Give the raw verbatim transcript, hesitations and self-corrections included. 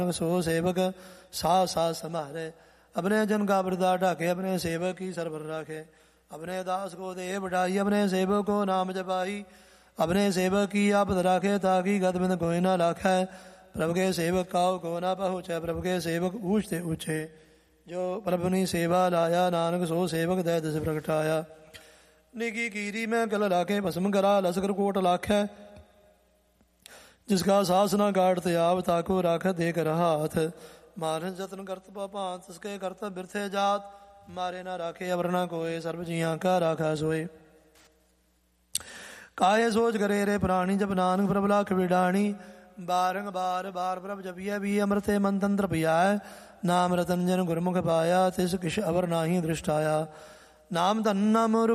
सो सेवक सा सा समारे। अपने जन का वृदा ढाके अपने सेवक की सरबर राखे। अपने दास को दे बढ़ाई अपने सेवक को नाम जपाई। अपने सेवक की आपद राखे ताकि गदबिंद कोई ना लाखे। प्रभु के सेवक काउ को ना पहुँचे प्रभु के सेवक ऊँचते ऊँचे। जो प्रभु ने सेवा लाया नानक सो सेवक दय दस प्रगटाया। निकी कीरी में कल लाखे भस्म करा लश्कर कोट लाखे। जिसका सास न गाड़त आव ताको राख देख रहा हाथ। मानस जतन करत पापांत उसके करत बिरथे जात। मारे न राखे अवर न कोय सर्व जिया का राखा सोए। काये सोच करे रे प्राणी जब नानक प्रभु लाख विडाणी। बारंग बार बार प्रभ जपिया भी अमृते मन तंत्र पियाय। नाम रतन जन गुरमुख पाया तिस किश अवर नाही दृष्टाया। नाम धन नाम